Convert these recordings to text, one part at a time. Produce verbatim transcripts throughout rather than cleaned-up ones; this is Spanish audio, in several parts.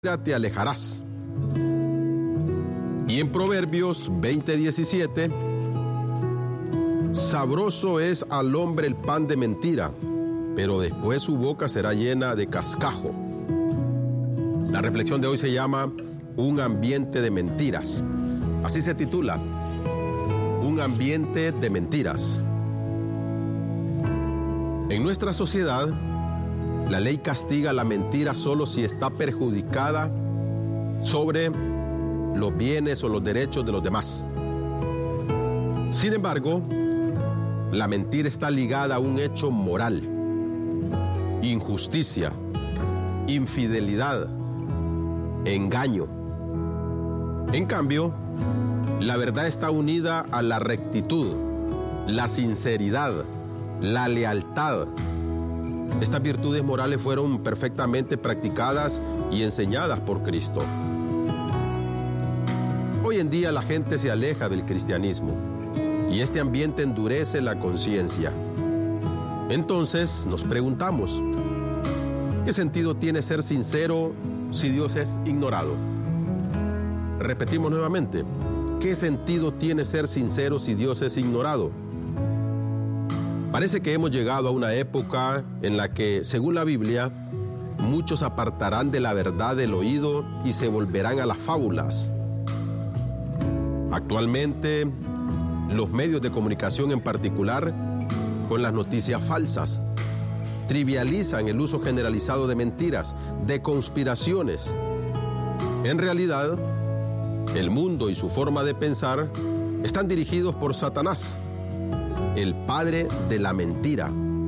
te alejarás. Y en Proverbios veinte diecisiete, sabroso es al hombre el pan de mentira, pero después su boca será llena de cascajo. La reflexión de hoy se llama Un ambiente de mentiras. Así se titula, Un ambiente de mentiras. En nuestra sociedad, la ley castiga la mentira solo si está perjudicada sobre los bienes o los derechos de los demás. Sin embargo, la mentira está ligada a un hecho moral, injusticia, infidelidad, engaño. En cambio, la verdad está unida a la rectitud, la sinceridad, la lealtad. Estas virtudes morales fueron perfectamente practicadas y enseñadas por Cristo. Hoy en día la gente se aleja del cristianismo y este ambiente endurece la conciencia. Entonces nos preguntamos, ¿qué sentido tiene ser sincero si Dios es ignorado? Repetimos nuevamente, ¿qué sentido tiene ser sincero si Dios es ignorado? Parece que hemos llegado a una época en la que, según la Biblia, muchos apartarán de la verdad del oído y se volverán a las fábulas. Actualmente, los medios de comunicación en particular, con las noticias falsas, trivializan el uso generalizado de mentiras, de conspiraciones. En realidad, el mundo y su forma de pensar están dirigidos por Satanás, el padre de la mentira,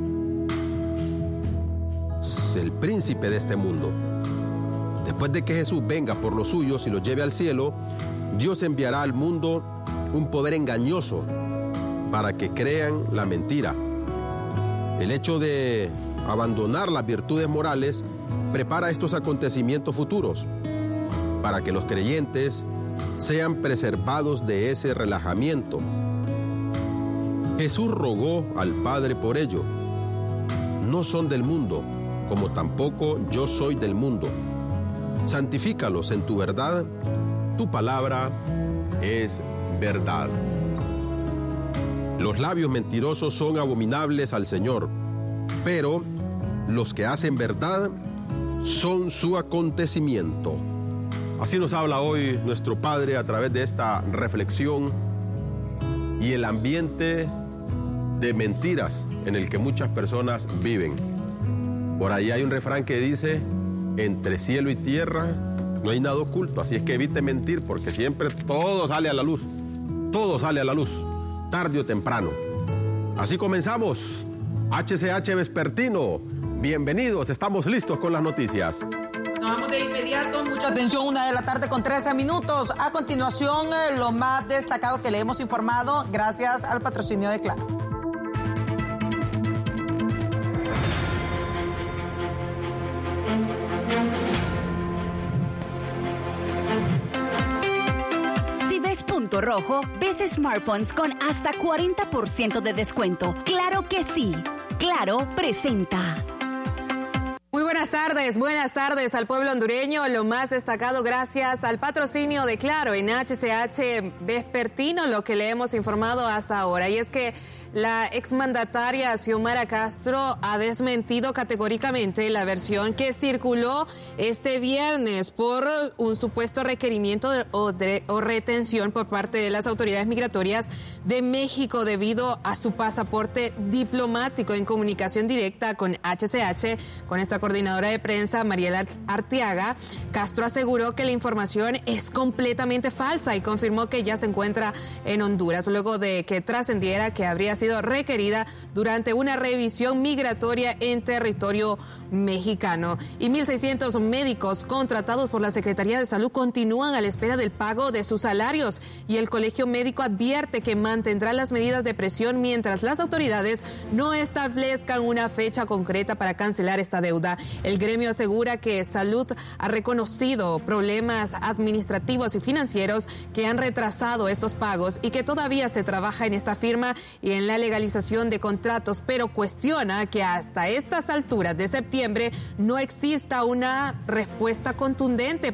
el príncipe de este mundo. Después de que Jesús venga por los suyos y los lleve al cielo, Dios enviará al mundo un poder engañoso para que crean la mentira. El hecho de abandonar las virtudes morales prepara estos acontecimientos futuros para que los creyentes sean preservados de ese relajamiento. Jesús rogó al Padre por ello. No son del mundo, como tampoco yo soy del mundo. Santifícalos en tu verdad, tu palabra es verdad. Los labios mentirosos son abominables al Señor, pero los que hacen verdad son su acontecimiento. Así nos habla hoy nuestro Padre a través de esta reflexión y el ambiente de mentiras en el que muchas personas viven. Por ahí hay un refrán que dice, entre cielo y tierra no hay nada oculto, así es que evite mentir porque siempre todo sale a la luz, todo sale a la luz, tarde o temprano. Así comenzamos, H C H Vespertino, bienvenidos, estamos listos con las noticias. Nos vamos de inmediato, mucha atención, una de la tarde con trece minutos. A continuación, eh, lo más destacado que le hemos informado gracias al patrocinio de Claro. Si ves punto rojo, ves smartphones con hasta cuarenta por ciento de descuento. ¡Claro que sí! Claro presenta. Muy buenas tardes, buenas tardes al pueblo hondureño. Lo más destacado gracias al patrocinio de Claro en H C H Vespertino, lo que le hemos informado hasta ahora. Y es que la exmandataria Xiomara Castro ha desmentido categóricamente la versión que circuló este viernes por un supuesto requerimiento de, o, de, o retención por parte de las autoridades migratorias de México debido a su pasaporte diplomático. En comunicación directa con H C H, con esta coordinadora de prensa, Mariela Arteaga, Castro aseguró que la información es completamente falsa y confirmó que ya se encuentra en Honduras, luego de que trascendiera que habría sido requerida durante una revisión migratoria en territorio mexicano. Y mil seiscientos médicos contratados por la Secretaría de Salud continúan a la espera del pago de sus salarios y el Colegio Médico advierte que mantendrá las medidas de presión mientras las autoridades no establezcan una fecha concreta para cancelar esta deuda. El gremio asegura que Salud ha reconocido problemas administrativos y financieros que han retrasado estos pagos y que todavía se trabaja en esta firma y en la la legalización de contratos, pero cuestiona que hasta estas alturas de septiembre no exista una respuesta contundente